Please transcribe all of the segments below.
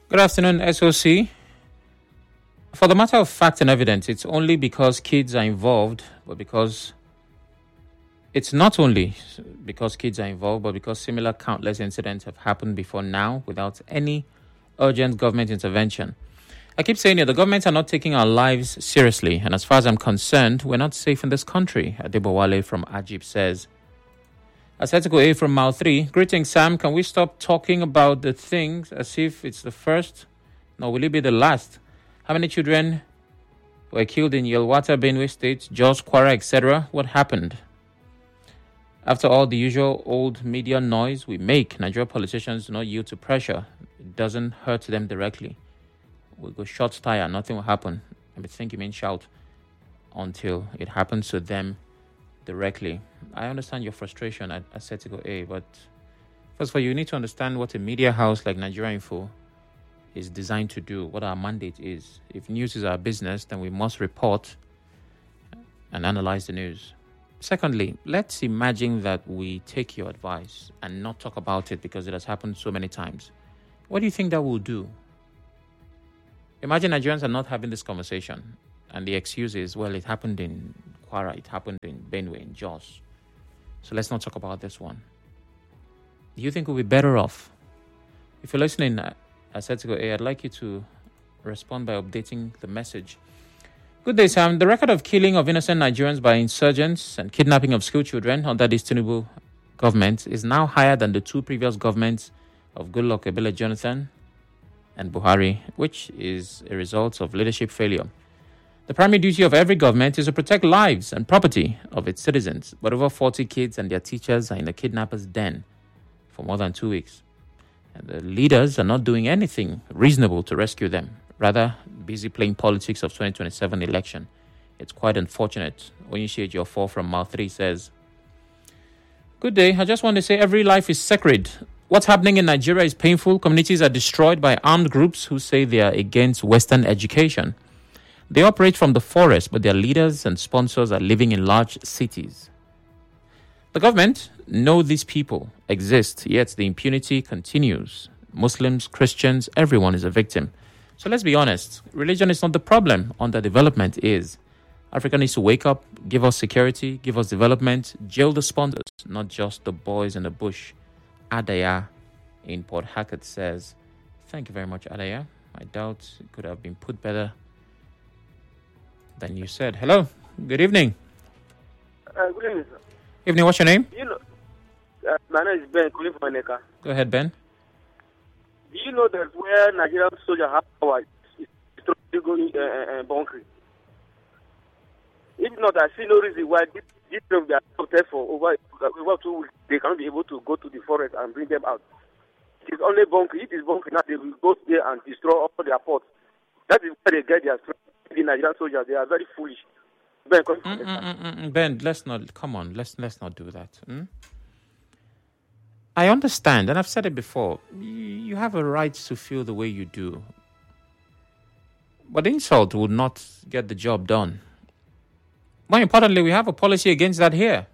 Good afternoon, SOC. For the matter of fact and evidence, it's only because kids are involved, but because it's not only because kids are involved, but because similar countless incidents have happened before now without any urgent government intervention. I keep saying it, the governments are not taking our lives seriously, and as far as I'm concerned, we're not safe in this country. Adebowale from Ajib says. Asetico A from Mile 3. Greetings, Sam. Can we stop talking about the things as if it's the first? No, will it be the last? How many children were killed in Yelwata, Benue State, Jos, Kwara, etc.? What happened? After all the usual old media noise we make, Nigerian politicians do not yield to pressure. It doesn't hurt them directly. We'll go short tire, nothing will happen. I think you mean shout until it happens to them directly. I understand your frustration at Asetico A, but first of all, you need to understand what a media house like Nigeria Info is designed to do, what our mandate is. If news is our business, then we must report and analyze the news. Secondly, let's imagine that we take your advice and not talk about it because it has happened so many times. What do you think that will do? Imagine Nigerians are not having this conversation and the excuse is, well, it happened in Kwara, it happened in Benue, in Jos. So let's not talk about this one. Do you think we'll be better off? If you're listening, Asetico A, I'd like you to respond by updating the message. Good day, Sam. The record of killing of innocent Nigerians by insurgents and kidnapping of school children under this Tinubu government is now higher than the two previous governments of Goodluck Ebele Jonathan and Buhari, which is a result of leadership failure. The primary duty of every government is to protect lives and property of its citizens, but over 40 kids and their teachers are in a kidnapper's den for more than 2 weeks. And the leaders are not doing anything reasonable to rescue them, rather busy playing politics of 2027 election. It's quite unfortunate. Onyinshi Ejiofor from Mile 3 says, good day. I just want to say every life is sacred. What's happening in Nigeria is painful. Communities are destroyed by armed groups who say they are against Western education. They operate from the forest, but their leaders and sponsors are living in large cities. The government know these people exist, yet the impunity continues. Muslims, Christians, everyone is a victim. So let's be honest. Religion is not the problem. Underdevelopment is. Africa needs to wake up, give us security, give us development, jail the sponsors, not just the boys in the bush. Adaya in Port Harcourt says, thank you very much, Adaya. I doubt it could have been put better than you said. Hello, good evening. Good evening, sir. Evening, what's your name? My name is Ben, calling from Aneka. Go ahead, Ben. Do you know that where Nigerian soldiers have power is going bunkering? If not, I see no reason why this will be protected for over 2 weeks. They cannot be able to go to the forest and bring them out. It is only bunkering. It is bunkering. Now they will go there and destroy all their ports. That is where they get their strength. The Nigerian soldiers, they are very foolish. Ben, let's not not do that. I understand, and I've said it before. You have a right to feel the way you do, but insult would not get the job done. More importantly, we have a policy against that here.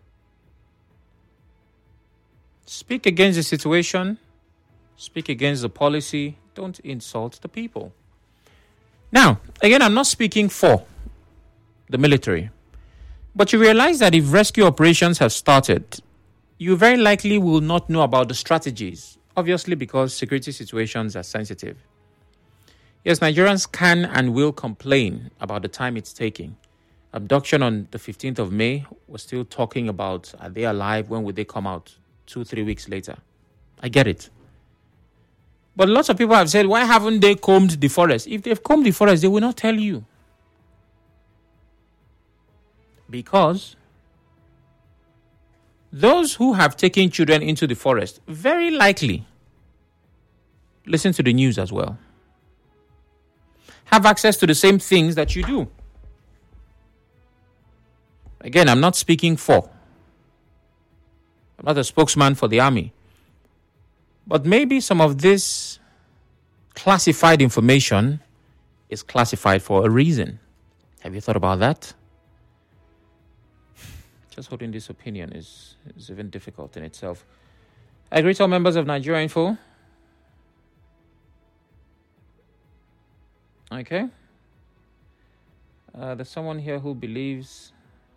Speak against the situation. Speak against the policy. Don't insult the people. Now, again, I'm not speaking for the military, but you realize that if rescue operations have started, you very likely will not know about the strategies, obviously because security situations are sensitive. Yes, Nigerians can and will complain about the time it's taking. Abduction on the 15th of May, we're still talking about, are they alive? When would they come out? 2-3 weeks later. I get it. But lots of people have said, why haven't they combed the forest? If they've combed the forest, they will not tell you. Because those who have taken children into the forest very likely listen to the news as well. Have access to the same things that you do. Again, I'm not speaking for. I'm not a spokesman for the army. But maybe some of this classified information is classified for a reason. Have you thought about that? Just holding this opinion is even difficult in itself. I greet all members of Nigeria Info. Okay. There's someone here who believes...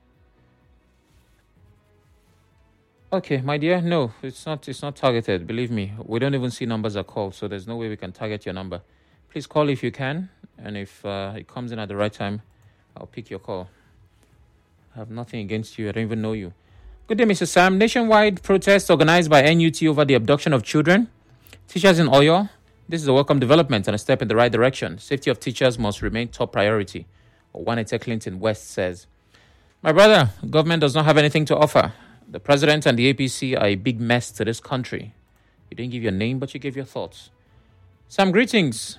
Okay, my dear, no, it's not targeted. Believe me, we don't even see numbers are called, so there's no way we can target your number. Please call if you can, and if it comes in at the right time, I'll pick your call. I have nothing against you. I don't even know you. Good day, Mr. Sam. Nationwide protests organized by NUT over the abduction of children. Teachers in Oyo. This is a welcome development and a step in the right direction. Safety of teachers must remain top priority. Owanete Clinton West says, my brother, government does not have anything to offer. The president and the APC are a big mess to this country. You didn't give your name, but you gave your thoughts. Sam, greetings.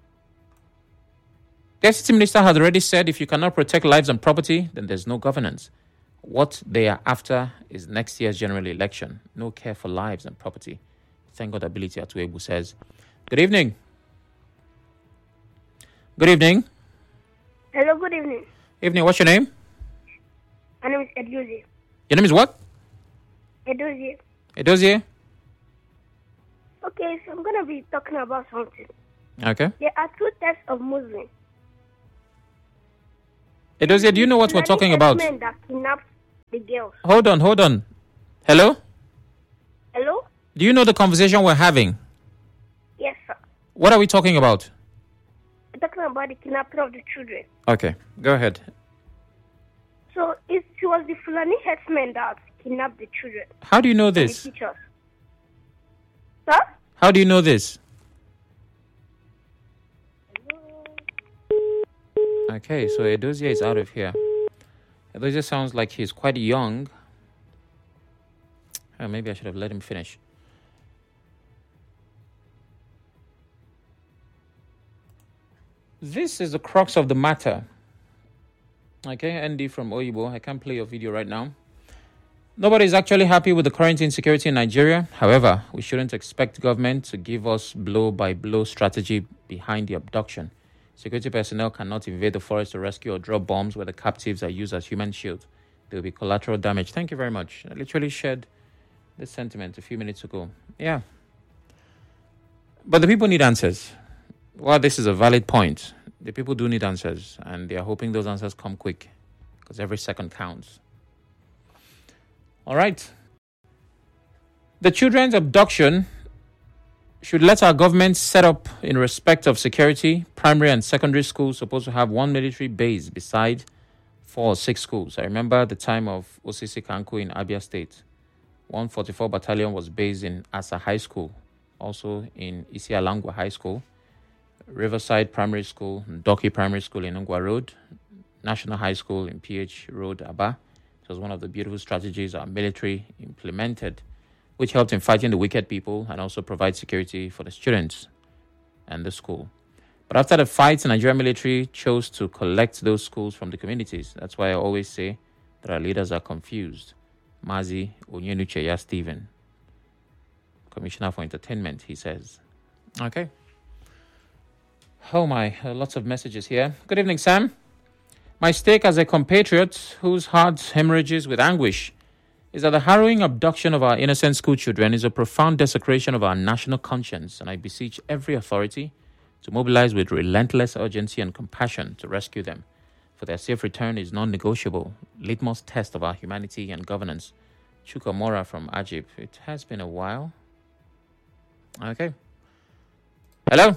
The ICT minister has already said if you cannot protect lives and property, then there's no governance. What they are after is next year's general election. No care for lives and property. Thank God Ability Atuebu says. Good evening. Good evening. Hello, good evening. Evening, what's your name? My name is Edozie. Your name is what? Edozie. Edozie? Okay, so I'm going to be talking about something. Okay. There are two types of Muslims. Edozie, do you know what we're talking about? Men that kidnapped the girls. Hold on. Hello? Hello? Do you know the conversation we're having? Yes, sir. What are we talking about? We're talking about the kidnapping of the children. Okay, go ahead. So it was the Fulani herdsmen that kidnapped the children. How do you know this? The teachers. Sir? How do you know this? Okay, so Edozie is out of here. Edozie sounds like he's quite young. Oh, maybe I should have let him finish. This is the crux of the matter. Okay, Andy from Oyibo. I can't play your video right now. Nobody is actually happy with the current insecurity in Nigeria. However, we shouldn't expect government to give us blow-by-blow strategy behind the abduction. Security personnel cannot invade the forest to rescue or drop bombs where the captives are used as human shields. There will be collateral damage. Thank you very much. I literally shared this sentiment a few minutes ago. Yeah. But the people need answers. Well, this is a valid point. The people do need answers, and they are hoping those answers come quick, because every second counts. All right. The children's abduction should let our government set up in respect of security. Primary and secondary schools supposed to have one military base beside 4 or 6 schools. I remember the time of Osisi Kanku in Abia State. 144 Battalion was based in Asa High School, also in Isialangwa High School, Riverside Primary School, Doki Primary School in Ungwa Road, National High School in PH Road, Aba. It was one of the beautiful strategies our military implemented, which helped in fighting the wicked people and also provide security for the students and the school. But after the fight, the Nigerian military chose to collect those schools from the communities. That's why I always say that our leaders are confused. Mazi Onyenucheya Stephen, Commissioner for Entertainment, he says. Okay. Oh my, lots of messages here. Good evening, Sam. My stake as a compatriot whose heart hemorrhages with anguish is that the harrowing abduction of our innocent school children is a profound desecration of our national conscience, and I beseech every authority to mobilize with relentless urgency and compassion to rescue them, for their safe return is non-negotiable. Litmus test of our humanity and governance. Chuka Mora from Ajib. It has been a while. Okay. Hello.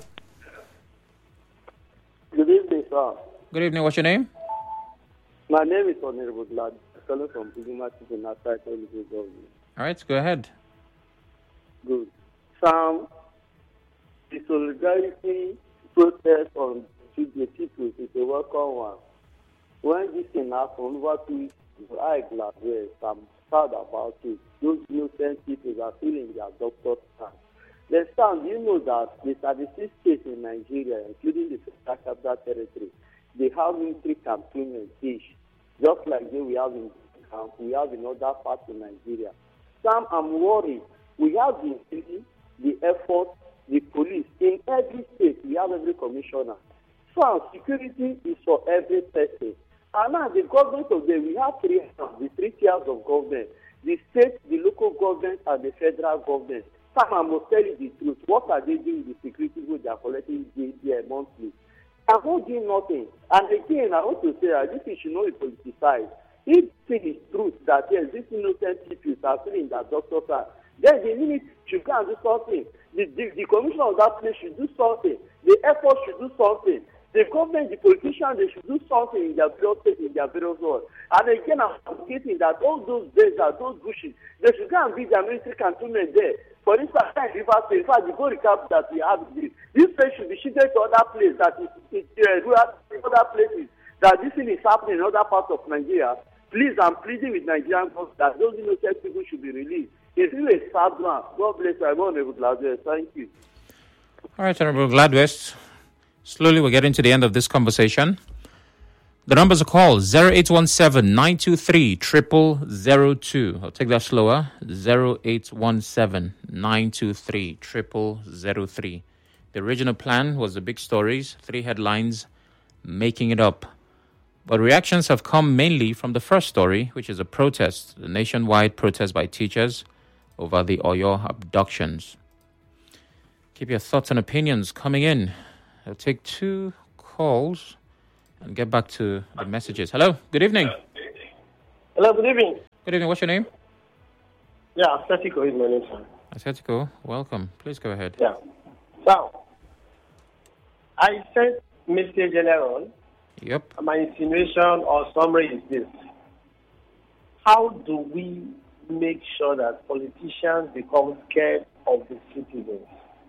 Good evening, sir. Good evening. What's your name? My name is Honorable Glad. Calling from Buguma City, Nasai, Government. All right, go ahead. Good. Sam, the solidarity protest on the people is a welcome one. When this thing happened, what we are glad with, I'm sad about it. Those innocent people are still in their doctor's hands. Then, Sam, you know that the 36 states in Nigeria, including the Federal Capital Territory, they have military cantonments each, just like we have in other parts of Nigeria. Sam, I'm worried. We have the city, the effort, the police. In every state, we have every commissioner. Sam, security is for every person. And now the government of we have the 3 tiers of government: the state, the local government, and the federal government. Sam, I must tell you the truth. What are they doing with the security vote they are collecting monthly? I'm not doing nothing. And again, I want to say this thing should not be politicized. If this is truth that yes, these innocent people are feeling that doctors are, then the ministry should go and do something. The commissioner of that place should do something. The airport should do something. The government, the politicians, they should do something in their various states, in their various world. And again, I'm advocating that all those deserts, those bushes, they should go and be their military cantonment there. For instance, River State, in fact, the go recap that we have this place should be shifted to other places, that is rural, other places, that this thing is happening in other parts of Nigeria. Please, I'm pleading with Nigerian government that those innocent people should be released. It's really a sad one. God bless you. I'm Honorable Gladwest. Thank you. All right, Honorable Gladwest. Slowly, we're getting to the end of this conversation. The numbers are called 0817-923-0002. I'll take that slower. 0817-923-0003. The original plan was the big stories, 3 headlines, making it up. But reactions have come mainly from the first story, which is a protest, the nationwide protest by teachers over the Oyo abductions. Keep your thoughts and opinions coming in. I'll take 2 calls and get back to the messages. Hello, good evening. Hello, good evening. Good evening, what's your name? Yeah, Asetico is my name, sir. Asetico, welcome. Please go ahead. Yeah. So, I sent Mr. General. Yep. My insinuation or summary is this. How do we make sure that politicians become scared of the citizens?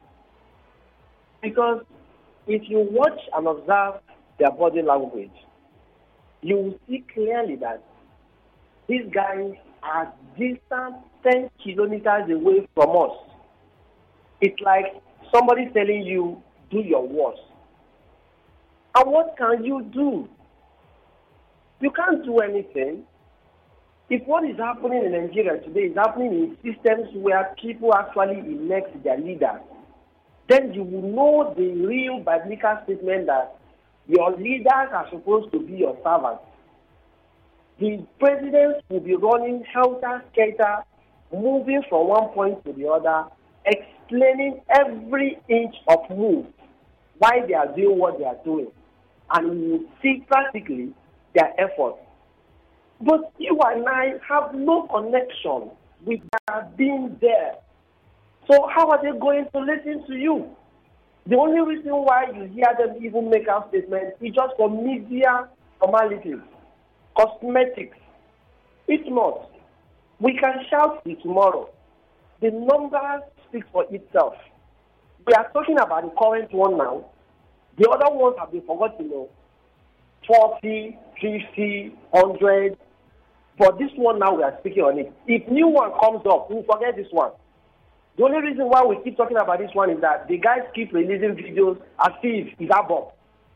Because if you watch and observe their body language, you will see clearly that these guys are distant 10 kilometers away from us. It's like somebody telling you, do your worst. And what can you do? You can't do anything. If what is happening in Nigeria today is happening in systems where people actually elect their leaders, then you will know the real biblical statement that your leaders are supposed to be your servants. The presidents will be running helter-skelter, moving from one point to the other, explaining every inch of move, why they are doing what they are doing. And you will see practically their effort. But you and I have no connection with their being there. So how are they going to listen to you? The only reason why you hear them even make out statements is just for media formalities, cosmetics. If not, we can shout it tomorrow. The numbers speak for itself. We are talking about the current one now. The other ones have been forgotten, 40, 50, 100. But this one now we are speaking on it. If new one comes up, we'll forget this one. The only reason why we keep talking about this one is that the guys keep releasing videos as if it's a bomb.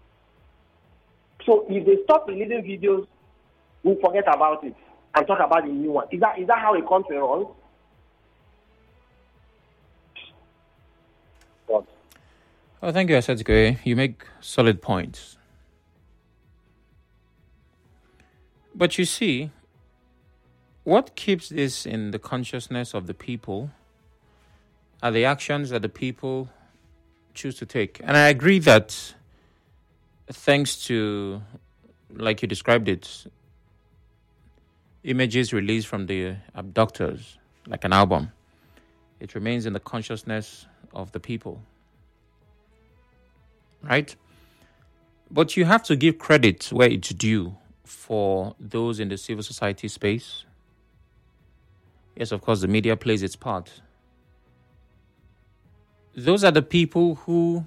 So if they stop releasing videos, we'll forget about it and talk about the new one. Is that how a country runs? Oh, thank you, Asetico. You make solid points. But you see, what keeps this in the consciousness of the people are the actions that the people choose to take. And I agree that thanks to, like you described it, images released from the abductors, like an album, it remains in the consciousness of the people. Right? But you have to give credit where it's due for those in the civil society space. Yes, of course, the media plays its part. Those are the people who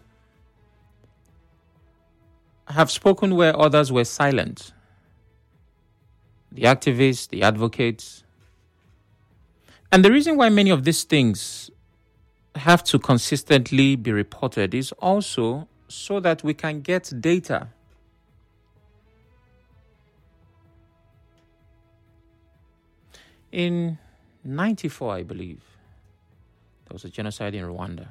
have spoken where others were silent. The activists, the advocates. And the reason why many of these things have to consistently be reported is also so that we can get data. In 94, I believe, there was a genocide in Rwanda. It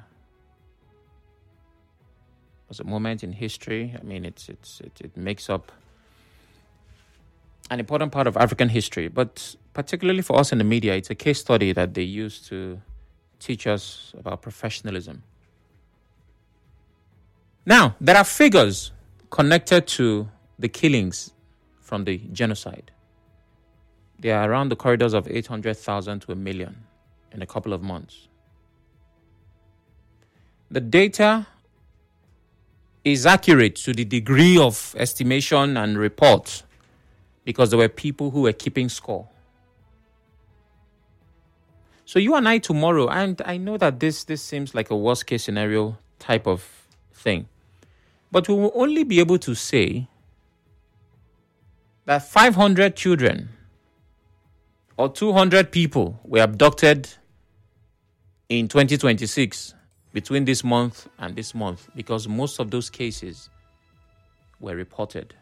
was a moment in history. I mean, it makes up an important part of African history, but particularly for us in the media, it's a case study that they use to teach us about professionalism. Now, there are figures connected to the killings from the genocide. They are around the corridors of 800,000 to 1 million in a couple of months. The data is accurate to the degree of estimation and report because there were people who were keeping score. So you and I tomorrow, and I know that this seems like a worst case scenario type of thing, but we will only be able to say that 500 children or 200 people were abducted in 2026 between this month and this month, because most of those cases were reported.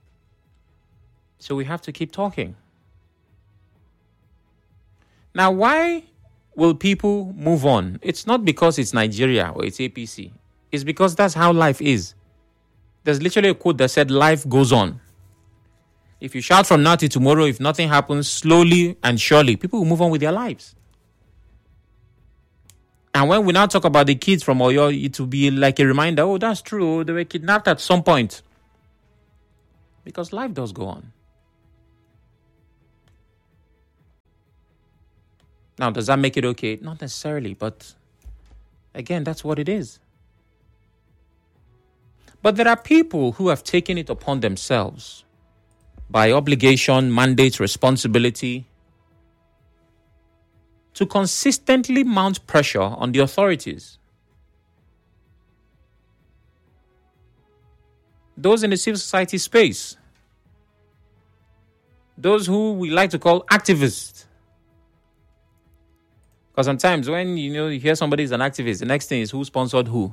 So we have to keep talking. Now, why will people move on? It's not because it's Nigeria or it's APC. It's because that's how life is. There's literally a quote that said, life goes on. If you shout from now till tomorrow, if nothing happens, slowly and surely, people will move on with their lives. And when we now talk about the kids from Oyo, it will be like a reminder, oh, that's true, they were kidnapped at some point. Because life does go on. Now, does that make it okay? Not necessarily, but again, that's what it is. But there are people who have taken it upon themselves by obligation, mandate, responsibility to consistently mount pressure on the authorities. Those in the civil society space. Those who we like to call activists. Because sometimes when you hear somebody is an activist, the next thing is who sponsored who.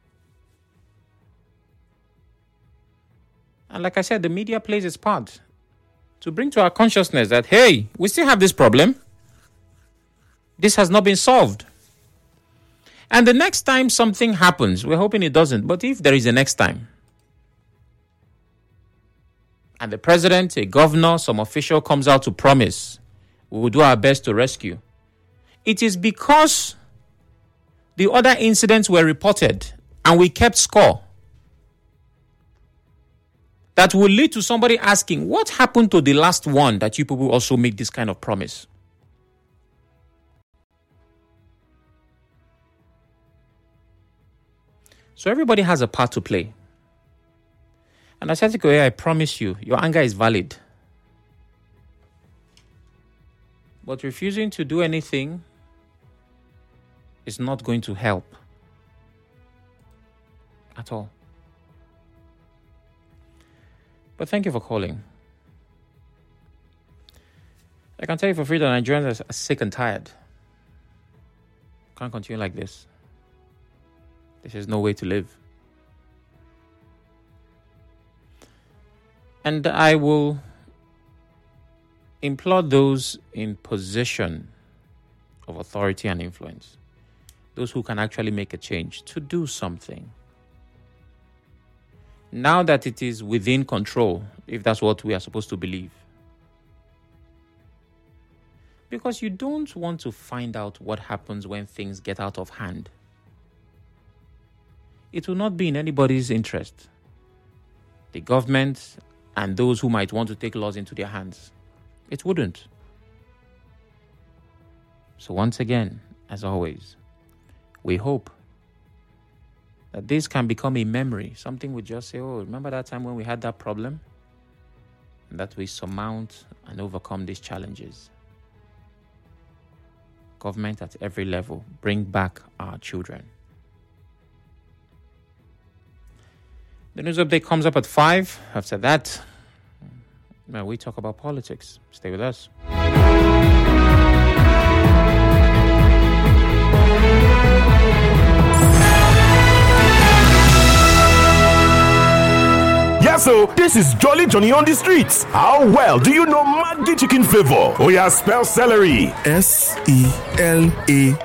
And like I said, the media plays its part to bring to our consciousness that, hey, we still have this problem. This has not been solved. And the next time something happens, we're hoping it doesn't, but if there is a next time, and the president, a governor, some official comes out to promise, we will do our best to rescue, it is because the other incidents were reported and we kept score that will lead to somebody asking, what happened to the last one that you people also make this kind of promise? So everybody has a part to play. And I said to Koye, I promise you, your anger is valid. But refusing to do anything is not going to help at all. But thank you for calling. I can tell you for free that Nigerians are sick and tired. Can't continue like this. This is no way to live. And I will implore those in position of authority and influence, those who can actually make a change, to do something. Now that it is within control, if that's what we are supposed to believe. Because you don't want to find out what happens when things get out of hand. It will not be in anybody's interest. The government and those who might want to take laws into their hands. It wouldn't. So once again, as always, we hope that this can become a memory. Something we just say, oh, remember that time when we had that problem? And that we surmount and overcome these challenges. Government at every level, bring back our children. The news update comes up at 5. After that, we talk about politics. Stay with us. Yeah, so this is Jolly Johnny on the streets. How well do you know Maggi chicken flavor? Oh yeah, spell celery. Celery.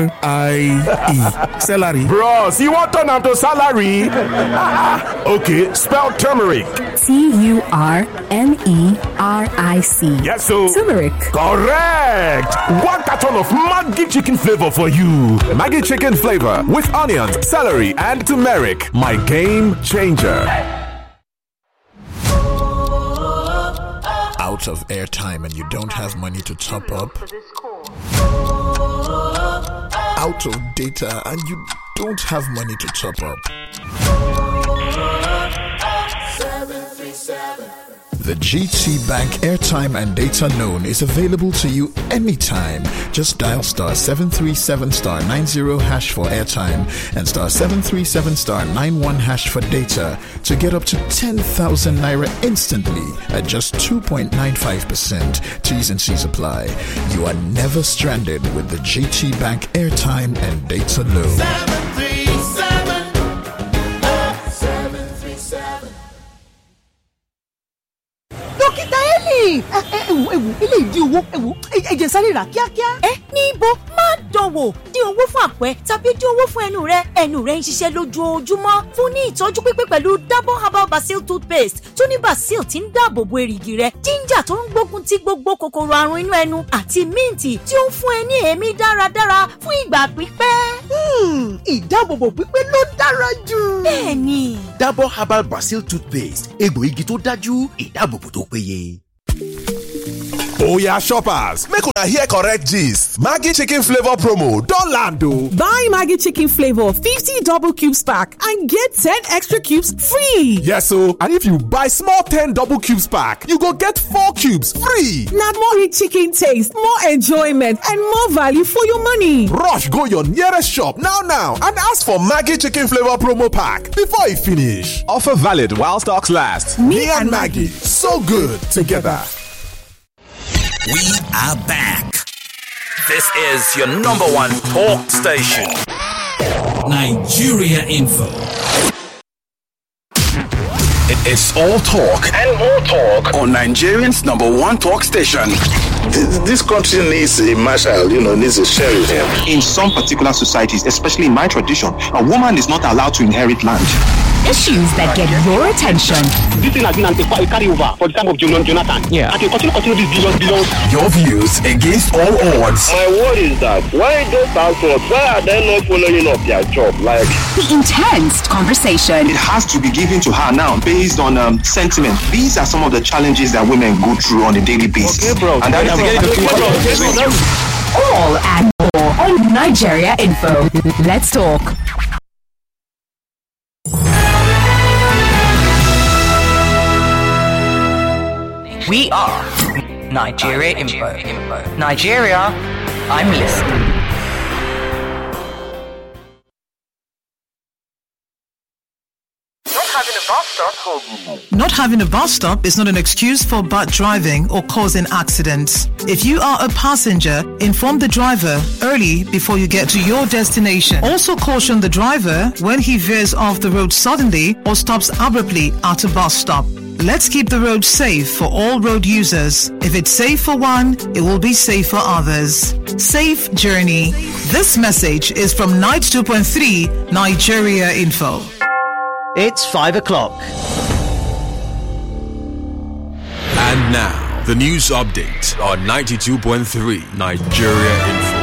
Celery. Bros, you want turn am to salary? Okay, spell turmeric. Turmeric. Yes, so Turmeric. Correct. One carton of Maggi chicken flavor for you. Maggi chicken flavor with onions, celery, and turmeric. My game changer. out of airtime and you don't have money to top up? Out of data and you don't have money to top up? The GT Bank airtime and data loan is available to you anytime. Just dial star 737 star 90 hash for airtime and star 737 star 91 hash for data to get up to 10,000 naira instantly at just 2.95%. T's and C's apply. You are never stranded with the GT Bank airtime and data loan. 737 dókítà Eli ilé ìdí owó ẹ̀jẹ̀ sáré rà kíákíá. Níbo má dánwò dín owó fún àpẹ tàbí dín owó fún ẹnu rẹ ń ṣiṣẹ́ lójoojúmọ́ fún ní ìtọ́jú pípé pẹ̀lú double herbal basil toothpaste tó ní basil tí ń dáàbò bo èrìgì rẹ, ginger tó ń gbógun ti gbogbo kòkòrò àrùn inú ẹnu àti míǹtì tí ó ń fún ẹ ní èémí dáradára fún ìgbà pípẹ́. Ìdáàbòbò pípé ló dára jù. Bẹ́ẹ̀ni. Double herbal basil toothpaste, egbò igi tó dájú, ìdáàbòbò tó péye. Oya shoppers, make una hear correct gist. Maggi chicken flavor promo don land o. Buy Maggi chicken flavor 50 double cubes pack and get 10 extra cubes free. Yes o, and if you buy small 10 double cubes pack, you go get 4 cubes free. Na more rich chicken taste, more enjoyment and more value for your money. Rush go your nearest shop now and ask for Maggi chicken flavor promo pack before e finish. Offer valid while stocks last. Me and Maggi, so good together. We are back. This is your number one talk station. Nigeria Info. It's all talk and more talk on Nigerian's number one talk station. This country needs a marshal, needs a sheriff. In some particular societies, especially in my tradition, a woman is not allowed to inherit land. Issues that get your attention. This thing has been a carryover for the time of Jonathan. Yeah. I can continue this billions. Your views against all odds. My word is that why those pastors, why are they not following up their job? Like the intense conversation. It has to be given to her now based on sentiment. These are some of the challenges that women go through on a daily basis. Okay, bro. And that is all and more on Nigeria Info. Let's talk. We are Nigeria Info. Nigeria, I'm listening. Not having a bus stop is not an excuse for bad driving or causing accidents. If you are a passenger, inform the driver early before you get to your destination. Also caution the driver when he veers off the road suddenly or stops abruptly at a bus stop. Let's keep the road safe for all road users. If it's safe for one, it will be safe for others. Safe journey. This message is from Night 2.3 Nigeria Info. It's 5 o'clock. And now, the news update on 92.3 Nigeria Info.